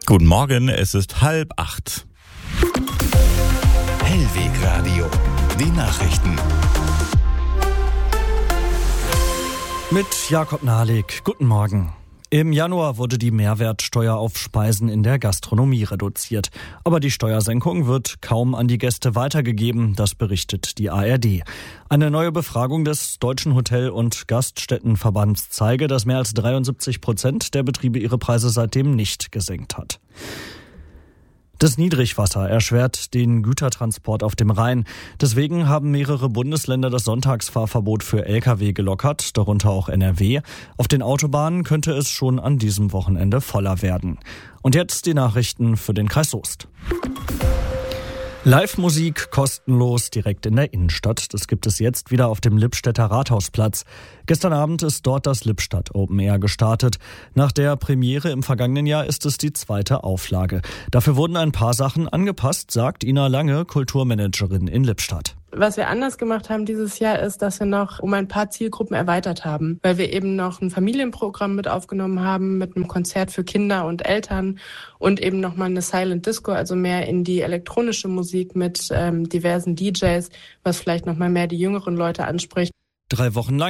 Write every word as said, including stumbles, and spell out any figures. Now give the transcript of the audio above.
Guten Morgen, es ist halb acht. Hellwegradio, die Nachrichten. Mit Jakob Nahlik. Guten Morgen. Im Januar wurde die Mehrwertsteuer auf Speisen in der Gastronomie reduziert. Aber die Steuersenkung wird kaum an die Gäste weitergegeben, das berichtet die A R D. Eine neue Befragung des Deutschen Hotel- und Gaststättenverbands zeige, dass mehr als dreiundsiebzig Prozent der Betriebe ihre Preise seitdem nicht gesenkt hat. Das Niedrigwasser erschwert den Gütertransport auf dem Rhein. Deswegen haben mehrere Bundesländer das Sonntagsfahrverbot für L K W gelockert, darunter auch N R W. Auf den Autobahnen könnte es schon an diesem Wochenende voller werden. Und jetzt die Nachrichten für den Kreis Soest. Live-Musik kostenlos direkt in der Innenstadt. Das gibt es jetzt wieder auf dem Lippstädter Rathausplatz. Gestern Abend ist dort das Lippstadt Open Air gestartet. Nach der Premiere im vergangenen Jahr ist es die zweite Auflage. Dafür wurden ein paar Sachen angepasst, sagt Ina Lange, Kulturmanagerin in Lippstadt. Was wir anders gemacht haben dieses Jahr ist, dass wir noch um ein paar Zielgruppen erweitert haben, weil wir eben noch ein Familienprogramm mit aufgenommen haben, mit einem Konzert für Kinder und Eltern und eben nochmal eine Silent Disco, also mehr in die elektronische Musik mit ähm, diversen D Js, was vielleicht nochmal mehr die jüngeren Leute anspricht. Drei Wochen lang